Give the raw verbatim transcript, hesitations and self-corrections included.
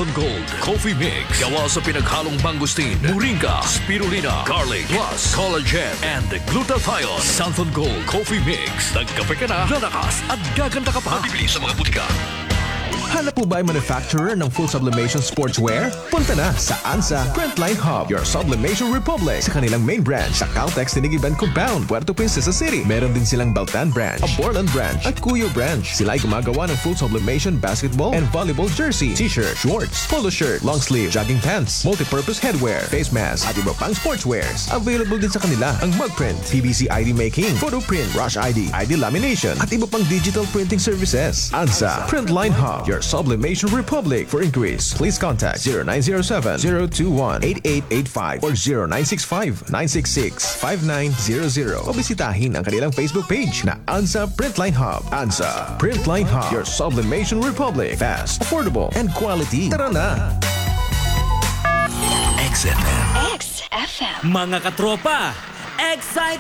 Santon Gold Coffee Mix. Gawa sa pinaghalong mangustin, moringa, spirulina, garlic, plus collagen and glutathione. Santon Gold Coffee Mix. Nagkape ka na, lalakas at gaganda ka pa. Bibili sa mga butika. Hanap po ba ay manufacturer ng full sublimation sportswear? Punta na sa ANSA Printline Hub, your sublimation republic, sa kanilang main branch sa Caltex Tinigiban Compound, Puerto Princesa City. Meron din silang Baltan branch, a Borland branch, at Cuyo branch. Sila ay gumagawa ng full sublimation basketball and volleyball jersey, t-shirt, shorts, polo shirt, long sleeve, jogging pants, multi-purpose headwear, face mask, at iba pang sportswears. Available din sa kanila ang mug print, P V C I D making, photo print, rush I D, I D lamination, at iba pang digital printing services. ANSA Printline Hub, your sublimation republic. For inquiries, please contact zero nine zero seven, zero two one, eight eight eight five or zero nine six five, nine six six, five nine zero zero o bisitahin ang kanilang Facebook page na ANSA Printline Hub. ANSA Printline Hub, your sublimation republic. Fast, affordable, and quality. Tara na! X F M. X F M. Mga katropa, Excite